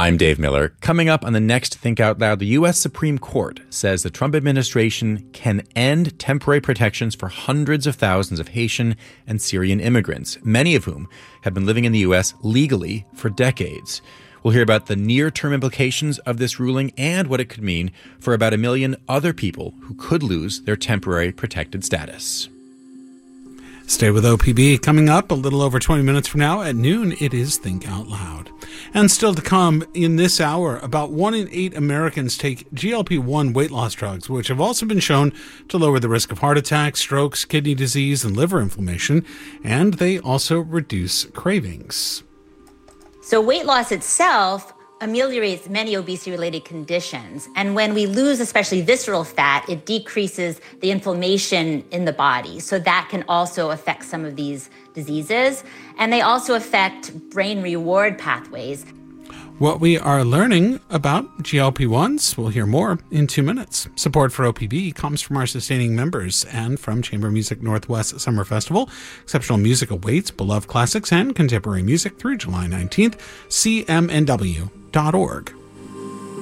I'm Dave Miller. Coming up on the next Think Out Loud, the U.S. Supreme Court says the Trump administration can end temporary protections for hundreds of thousands of Haitian and Syrian immigrants, many of whom have been living in the U.S. legally for decades. We'll hear about the near-term implications of this ruling and what it could mean for about 1 million other people who could lose their temporary protected status. Stay with OPB. Coming up a little over 20 minutes from now at noon, it is Think Out Loud. And still to come in this hour, about 1 in 8 Americans take GLP-1 weight loss drugs, which have also been shown to lower the risk of heart attacks, strokes, kidney disease, and liver inflammation, and they also reduce cravings. So weight loss itself ameliorates many obesity-related conditions. And when we lose especially visceral fat, it decreases the inflammation in the body. So that can also affect some of these diseases. And they also affect brain reward pathways. What we are learning about GLP-1s, we'll hear more in 2 minutes. Support for OPB comes from our sustaining members and from Chamber Music Northwest Summer Festival. Exceptional music awaits, beloved classics and contemporary music through July 19th. CMNW.org.